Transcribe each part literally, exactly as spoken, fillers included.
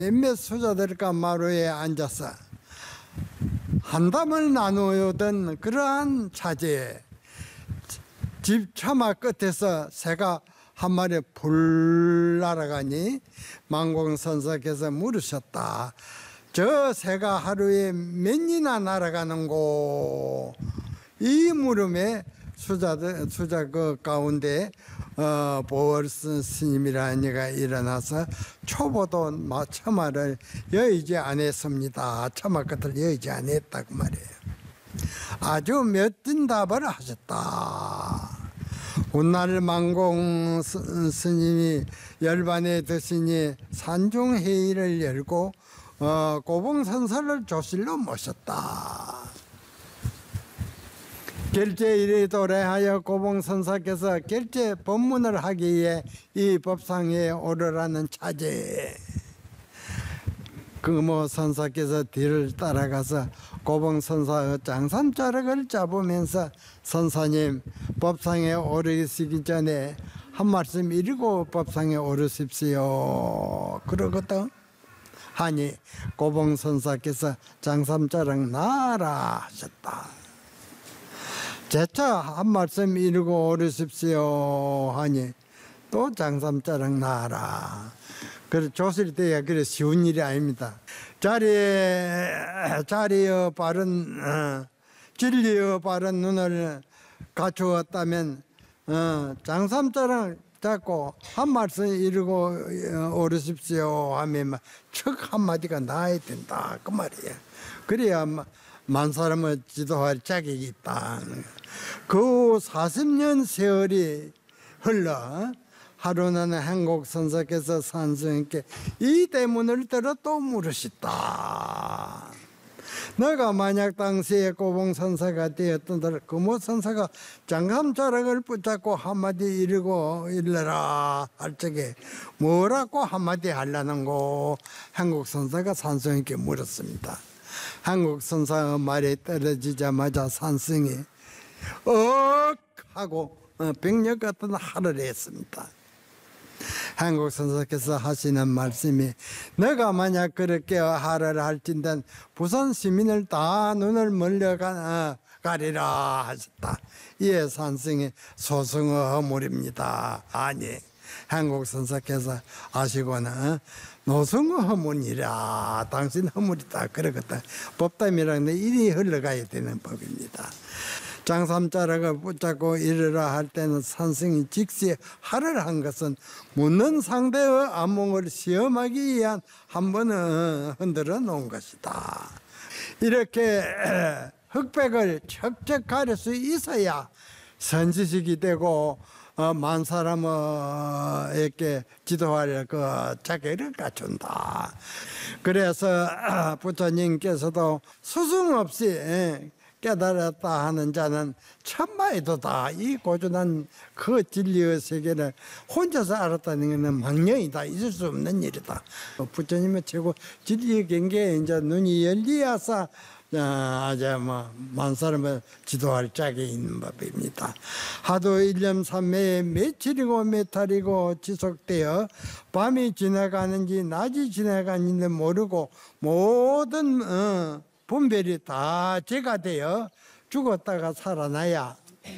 몇몇 수자들과 마루에 앉아서 한담을 나누던 그러한 차제에 집 처마 끝에서 새가 한 마리 불 날아가니 만공선사께서 물으셨다. 저 새가 하루에 몇이나 날아가는고? 이 물음에 수자들, 수자 그 가운데 어, 보월 스님이라는 이가 일어나서 초보도 처마를 여의지 않았습니다. 처마 끝을 여의지 않았다고 말이에요. 아주 멋진 답을 하셨다. 훗날 만공 스님이 열반에 드시니 산중회의를 열고 어, 고봉선사를 조실로 모셨다. 결제일이 도래하여 고봉선사께서 결제 법문을 하기 위해 이 법상에 오르라는 차제. 금호 선사께서 뒤를 따라가서 고봉선사의 장삼자락을 잡으면서 선사님, 법상에 오르시기 전에 한 말씀 이르고 법상에 오르십시오. 그러거든. 하니 고봉선사께서 장삼자락 나아라 하셨다. 재차 한 말씀 이루고 오르십시오 하니 또 장삼자락 나아라. 그래 조실 때야 그래 쉬운 일이 아닙니다. 자리에 자리에 바른 어, 진리의 바른 눈을 갖추었다면 어, 장삼자락 잡고 한 말씀 이루고 어, 오르십시오 하면 척 한마디가 나야 된다 그 말이야. 그래야 만 사람을 지도할 자격이 있다. 그 사십 년 세월이 흘러 하루는 행곡선사께서 산승께 이 대문을 들어 또 물으셨다. 너가 만약 당시에 고봉선사가 되었던들 금호선사가 장삼자락을 붙잡고 한마디 이르고 일러라 할 적에 뭐라고 한마디 하려는고? 행곡선사가 산승에게 물었습니다. 행곡선사의 말에 떨어지자마자 산승이 억 하고 병력 같은 할을 했습니다. 행곡선사께서 하시는 말씀이 너가 만약 그렇게 할을 할진된 부산 시민을 다 눈을 멀려 가리라 하셨다. 이에 산승이 소승의 허물입니다. 아니 행곡선사께서 아시고는 노승의 허물이라 당신 허물이다 그러겠다. 법담이라는 데 일이 흘러가야 되는 법입니다. 장삼자락을 붙잡고 이르라 할 때는 산승이 즉시 할을 한 것은 묻는 상대의 안목을 시험하기 위한 한 번은 흔들어 놓은 것이다. 이렇게 흑백을 척척 가릴 수 있어야 선지식이 되고 어, 만 사람에게 지도할 그 자격을 갖춘다. 그래서 부처님께서도 스승 없이 깨달았다 하는 자는 천마에도다. 이 고전한 그 진리의 세계를 혼자서 알았다는 것은 망령이다. 있을 수 없는 일이다. 부처님의 최고 진리의 경계에 이제 눈이 열리어서 아주 뭐만 사람을 지도할 짝이 있는 법입니다. 하도 일념삼매에 며칠이고 몇 달이고 지속되어 밤이 지나가는지 낮이 지나가는지 모르고 모든 어, 분별이 다 제가 되어 죽었다가 살아나야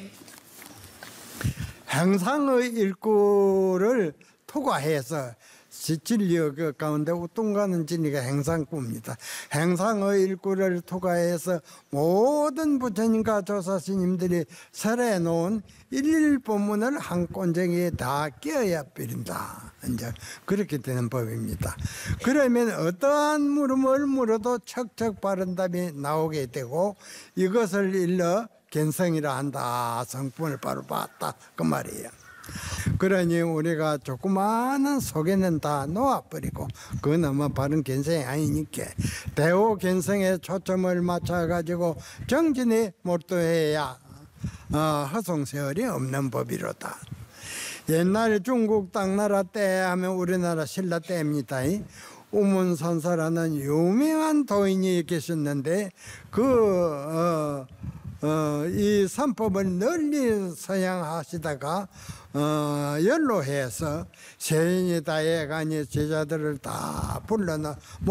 행상의 일구를 토과해서 진리의 그 가운데 우뚱가는 진리가 행상구입니다. 행상의 일구를 토과해서 모든 부처님과 조사스님들이 설해 놓은 일일 법문을 한 꼰쟁이에 다 끼어야 버린다. 이제 그렇게 되는 법입니다. 그러면 어떠한 물음을 물어도 척척 바른 답이 나오게 되고 이것을 일러 견성이라 한다. 성품을 바로 봤다. 그 말이에요. 그러니 우리가 조그마한 속에는 다 놓아버리고 그건 너무 바른 견성이 아니니까 대호 견성에 초점을 맞춰가지고 정진에 몰두해야 어, 허송세월이 없는 법이로다. 옛날 중국 당나라 때 하면 우리나라 신라 때입니다. 우문선사라는 유명한 도인이 계셨는데 그 어, 어, 이 삼법을 널리 서양하시다가 어, 연로해서 세인이 다해가니 제자들을 다 불러놔